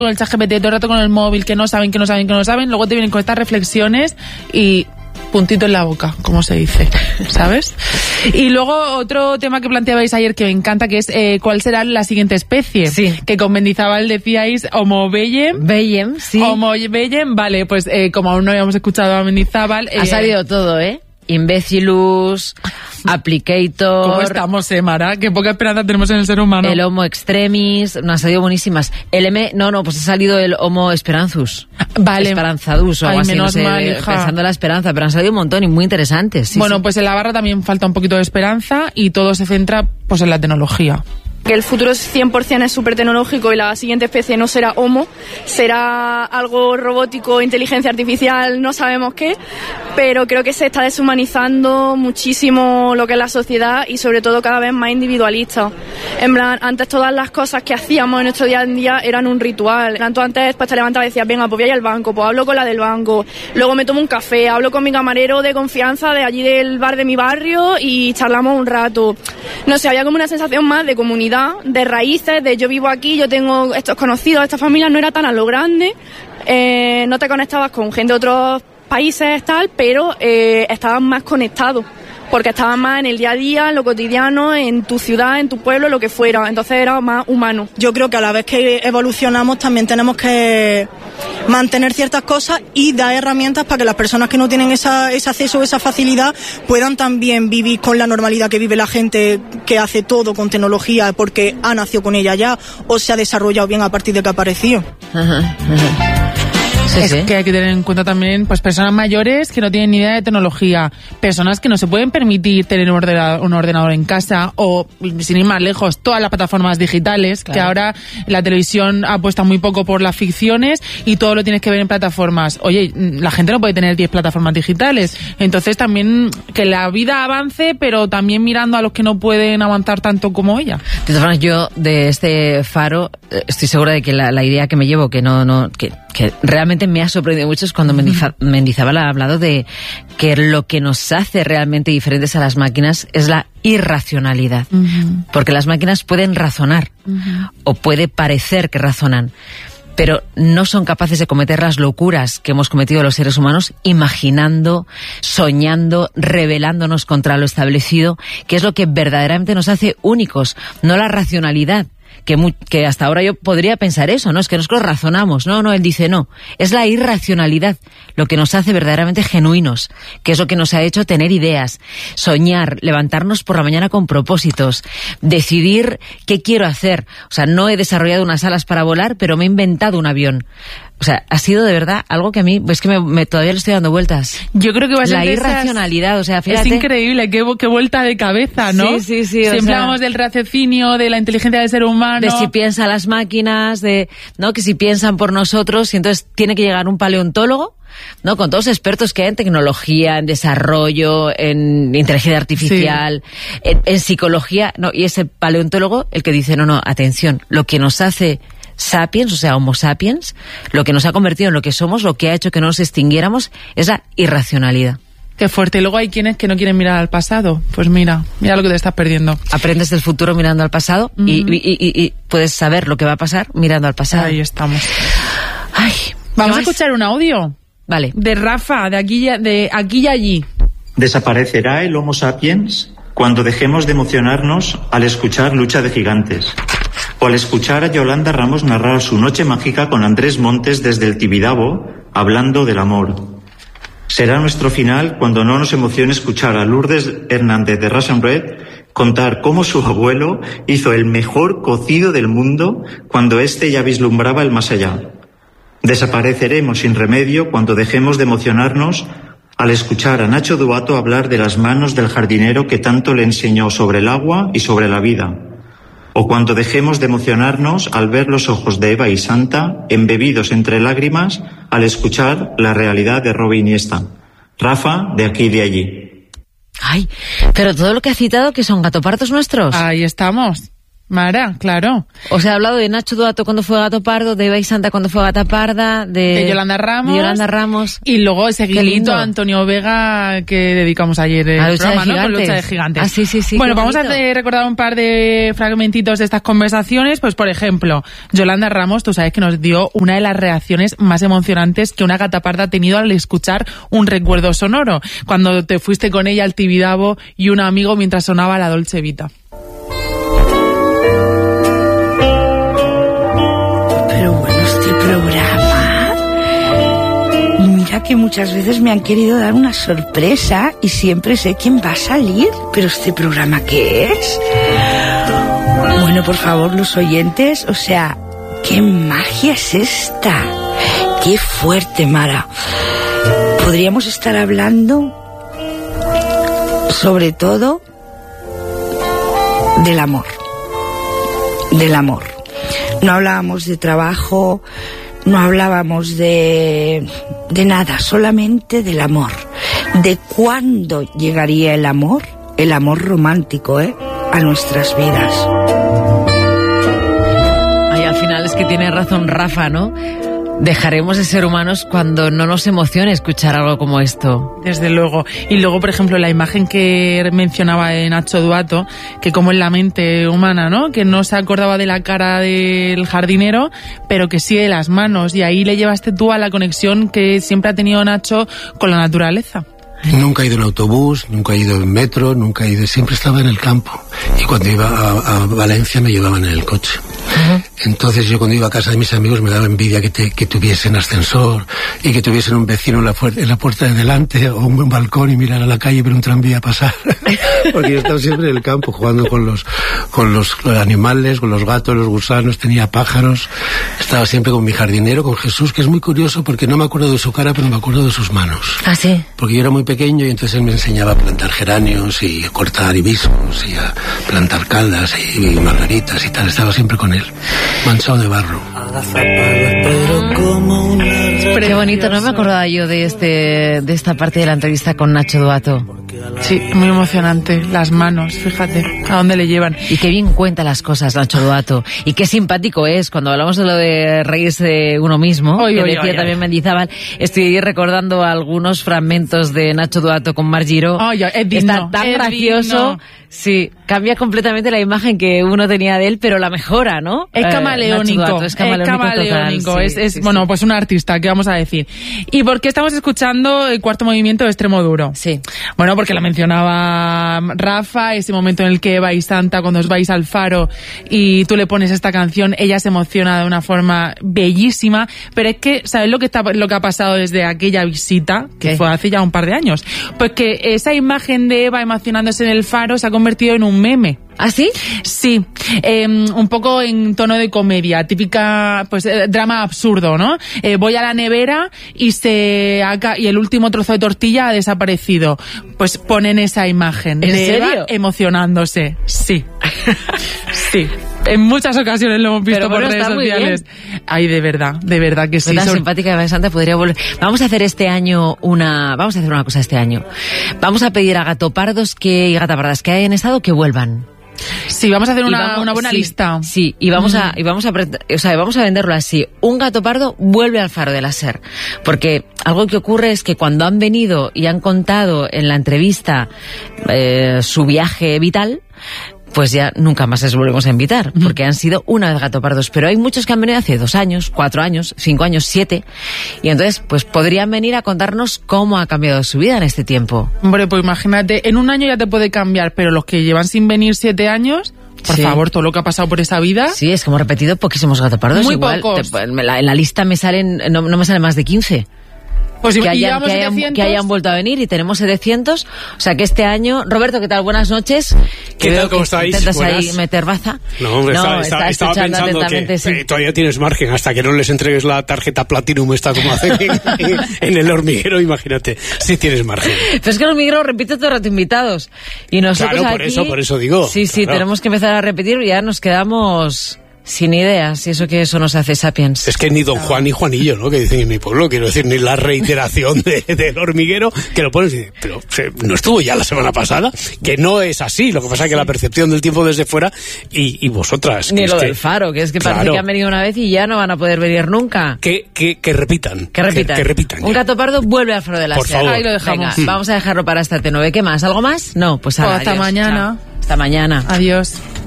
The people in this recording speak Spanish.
con el ChatGPT, todo el rato con el móvil, que no saben, luego te vienen con estas reflexiones y puntito en la boca, como se dice, ¿sabes? Y luego otro tema que planteabais ayer que me encanta, que es cuál será la siguiente especie. Sí. Que con Mendizábal decíais Homo Bellem. Bellem, sí. Homo Bellem, vale, pues como aún no habíamos escuchado a Mendizábal... Ha salido todo, ¿eh? Imbécilus, Applicator... ¿Cómo estamos, Mara? Qué poca esperanza tenemos en el ser humano. El Homo Extremis, no, han salido buenísimas. Pues ha salido el Homo Esperanzus. Vale. Esperanzadus o algo así, no sé, pensando en la esperanza, pero han salido un montón y muy interesantes. Sí, bueno, sí. Pues en la barra también falta un poquito de esperanza y todo se centra pues en la tecnología. Que el futuro 100% es súper tecnológico y la siguiente especie no será Homo, será algo robótico, inteligencia artificial, no sabemos qué, pero creo que se está deshumanizando muchísimo lo que es la sociedad y sobre todo cada vez más individualista. En plan, antes todas las cosas que hacíamos en nuestro día a día eran un ritual. Tanto antes pues te levantabas y decías, venga, pues voy a ir al banco, pues hablo con la del banco, luego me tomo un café, hablo con mi camarero de confianza de allí del bar de mi barrio y charlamos un rato. No sé, había como una sensación más de comunidad, de raíces, de yo vivo aquí, yo tengo estos conocidos, esta familia, no era tan a lo grande, no te conectabas con gente de otros países tal, pero estabas más conectado, porque estabas más en el día a día, en lo cotidiano, en tu ciudad, en tu pueblo, lo que fuera, entonces era más humano. Yo creo que a la vez que evolucionamos también tenemos que mantener ciertas cosas y dar herramientas para que las personas que no tienen ese acceso o esa facilidad puedan también vivir con la normalidad que vive la gente que hace todo con tecnología porque ha nacido con ella ya o se ha desarrollado bien a partir de que ha aparecido. Sí, es sí. que hay que tener en cuenta también pues personas mayores que no tienen ni idea de tecnología, personas que no se pueden permitir tener un ordenador en casa o, sin ir más lejos, todas las plataformas digitales, claro. Que ahora la televisión apuesta muy poco por las ficciones y todo lo tienes que ver en plataformas. Oye, la gente no puede tener 10 plataformas digitales, entonces también que la vida avance, pero también mirando a los que no pueden avanzar tanto como ella. De todas formas, yo de este faro estoy segura de que la idea que me llevo, que realmente me ha sorprendido mucho es cuando Mendizábal ha hablado de que lo que nos hace realmente diferentes a las máquinas es la irracionalidad. Uh-huh. Porque las máquinas pueden razonar, uh-huh, o puede parecer que razonan, pero no son capaces de cometer las locuras que hemos cometido los seres humanos, imaginando, soñando, rebelándonos contra lo establecido, que es lo que verdaderamente nos hace únicos, no la racionalidad. Que hasta ahora yo podría pensar eso, ¿no? Es que nosotros razonamos. No, él dice no. Es la irracionalidad lo que nos hace verdaderamente genuinos, que es lo que nos ha hecho tener ideas, soñar, levantarnos por la mañana con propósitos, decidir qué quiero hacer. O sea, no he desarrollado unas alas para volar, pero me he inventado un avión. O sea, ha sido de verdad algo que a mí, es que todavía le estoy dando vueltas. Yo creo que va a ser la irracionalidad, o sea, fíjate. Es increíble, qué vuelta de cabeza, ¿no? Sí. Siempre hablamos del raciocinio, de la inteligencia del ser humano. De si piensan las máquinas, ¿no? Que si piensan por nosotros, y entonces tiene que llegar un paleontólogo, ¿no? Con todos los expertos que hay en tecnología, en desarrollo, en inteligencia artificial, sí, en psicología, ¿no? Y ese paleontólogo, el que dice, no, atención, lo que nos hace sapiens, o sea, Homo sapiens, lo que nos ha convertido en lo que somos, lo que ha hecho que no nos extinguiéramos, es la irracionalidad. Qué fuerte. Y luego hay quienes que no quieren mirar al pasado. Pues mira lo que te estás perdiendo. Aprendes del futuro mirando al pasado, uh-huh, y puedes saber lo que va a pasar mirando al pasado. Ahí estamos. Ay, vamos a escuchar un audio. Vale. De Rafa, de aquí y allí. ¿Desaparecerá el Homo sapiens cuando dejemos de emocionarnos al escuchar Lucha de Gigantes? O al escuchar a Yolanda Ramos narrar su noche mágica con Andrés Montes desde el Tibidabo, hablando del amor. Será nuestro final cuando no nos emocione escuchar a Lourdes Hernández de Russian Red contar cómo su abuelo hizo el mejor cocido del mundo cuando éste ya vislumbraba el más allá. Desapareceremos sin remedio cuando dejemos de emocionarnos al escuchar a Nacho Duato hablar de las manos del jardinero que tanto le enseñó sobre el agua y sobre la vida. O cuando dejemos de emocionarnos al ver los ojos de Eva y Santa embebidos entre lágrimas al escuchar la realidad de Robbie Iniesta. Rafa, de aquí y de allí. Ay, pero todo lo que ha citado, que son gatopardos nuestros. Ahí estamos. Mara, claro. Os he hablado de Nacho Duato cuando fue Gato Pardo, de Eva y Santa cuando fue Gata Parda, de Yolanda Ramos. Y luego ese guiñito a Antonio Vega que dedicamos ayer el programa, ¿no? Con Lucha de Gigantes. Ah, sí. Bueno, vamos a recordar un par de fragmentitos de estas conversaciones. Pues, por ejemplo, Yolanda Ramos, tú sabes que nos dio una de las reacciones más emocionantes que una Gata Parda ha tenido al escuchar un recuerdo sonoro. Cuando te fuiste con ella al Tibidabo y un amigo mientras sonaba la Dolce Vita. Mira que muchas veces me han querido dar una sorpresa y siempre sé quién va a salir. ¿Pero este programa qué es? Bueno, por favor, los oyentes, o sea, ¿qué magia es esta? ¡Qué fuerte, Mara! Podríamos estar hablando, sobre todo, del amor. Del amor. No hablábamos de trabajo, no hablábamos de nada, solamente del amor. De cuándo llegaría el amor romántico, a nuestras vidas. Ay, al final es que tiene razón Rafa, ¿no? Dejaremos de ser humanos cuando no nos emocione escuchar algo como esto. Desde luego. Y luego, por ejemplo, la imagen que mencionaba de Nacho Duato, que como en la mente humana, ¿no? Que no se acordaba de la cara del jardinero, pero que sí de las manos. Y ahí le llevaste tú a la conexión que siempre ha tenido Nacho con la naturaleza. Nunca he ido en autobús, nunca he ido en metro, siempre estaba en el campo. Y cuando iba a Valencia me llevaban en el coche. Uh-huh. Entonces yo cuando iba a casa de mis amigos me daba envidia que tuviesen ascensor y que tuviesen un vecino en la puerta de delante o un buen balcón y mirar a la calle y ver un tranvía pasar. Porque yo estaba siempre en el campo jugando con los animales, con los gatos, los gusanos, tenía pájaros. Estaba siempre con mi jardinero, con Jesús, que es muy curioso porque no me acuerdo de su cara, pero me acuerdo de sus manos. ¿Ah, sí? Porque yo era muy pequeño y entonces él me enseñaba a plantar geranios y a cortar hibiscos y a plantar caldas y margaritas y tal. Estaba siempre con él, manchado de barro. Qué bonito, no me acordaba yo de esta parte de la entrevista con Nacho Duato. Sí, muy emocionante. Las manos, fíjate, a dónde le llevan. Y qué bien cuenta las cosas Nacho Duato. Y qué simpático es cuando hablamos de lo de reírse de uno mismo, que decía también Mendizábal. Estoy recordando algunos fragmentos de Nacho Duato con Mar Giró. Está tan gracioso. Sí, cambia completamente la imagen que uno tenía de él, pero la mejora, ¿no? Es camaleónico. Duato, es camaleónico. Total, sí, bueno, pues un artista, ¿qué vamos a decir? ¿Y por qué estamos escuchando el cuarto movimiento de Extremo Duro? Sí. Bueno, porque la mencionaba Rafa, ese momento en el que Eva y Santa, cuando os vais al faro y tú le pones esta canción, ella se emociona de una forma bellísima, pero es que, ¿sabes lo que ha pasado desde aquella visita, que fue hace ya un par de años? Pues que esa imagen de Eva emocionándose en el faro se ha convertido en un meme. ¿Ah, sí? Sí, un poco en tono de comedia, típica, pues, drama absurdo, ¿no? Voy a la nevera y y el último trozo de tortilla ha desaparecido. Pues ponen esa imagen. ¿En serio? Eva emocionándose. Sí. Sí. En muchas ocasiones lo hemos visto por redes sociales. Ay, de verdad que sí. Una simpática Eva Santa podría volver. Vamos a hacer una cosa este año. Vamos a pedir a gatopardos y gatapardas que hayan estado que vuelvan. Sí, vamos a hacer una buena lista. Sí, y vamos a venderlo así. Un gato pardo vuelve al Faro de la SER. Porque algo que ocurre es que cuando han venido y han contado en la entrevista su viaje vital, pues ya nunca más les volvemos a invitar, porque han sido una vez gatopardos. Pero hay muchos que han venido hace 2 años, 4 años, 5 años, 7, y entonces pues podrían venir a contarnos cómo ha cambiado su vida en este tiempo. Hombre, pues imagínate, en un año ya te puede cambiar, pero los que llevan sin venir 7 años... Por favor, todo lo que ha pasado por esa vida. Sí, es que hemos repetido poquísimos gatopardos. Muy igual, pocos. En la lista me salen, no me salen más de 15. Pues que hayan vuelto a venir y tenemos 700. O sea que este año... Roberto, ¿qué tal? Buenas noches. ¿Qué tal? ¿Cómo estáis? ¿Intentas Buenas. ahí meter baza? No, hombre, estaba pensando que sí. Todavía tienes margen hasta que no les entregues la tarjeta Platinum esta como hacen en el hormiguero, imagínate. Sí tienes margen. Pero es que el hormiguero repite todo el rato invitados. Y nosotros claro, aquí, por eso digo. Sí, claro. Tenemos que empezar a repetir y ya nos quedamos... sin ideas, y eso nos hace sapiens. Es que ni Don Juan ni Juanillo, ¿no? Que dicen en mi pueblo, quiero decir, ni la reiteración del hormiguero, que lo pones y dices, pero no estuvo ya la semana pasada, que no es así, lo que pasa es que la percepción del tiempo desde fuera, y vosotras... Ni lo del faro, que es que parece que han venido una vez y ya no van a poder venir nunca. Que repitan. Que repitan. Un gato pardo vuelve al faro de la Por SER. favor. Ahí lo dejamos. Venga, vamos a dejarlo para esta T9. ¿Qué más? ¿Algo más? No, pues Hasta mañana. Hasta mañana. Adiós.